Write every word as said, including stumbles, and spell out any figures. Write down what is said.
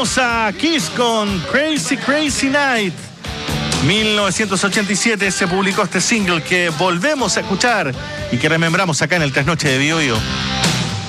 Escuchamos a Kiss con Crazy Crazy Night. mil novecientos ochenta y siete se publicó este single que volvemos a escuchar y que remembramos acá en el Trasnoche de Biobío.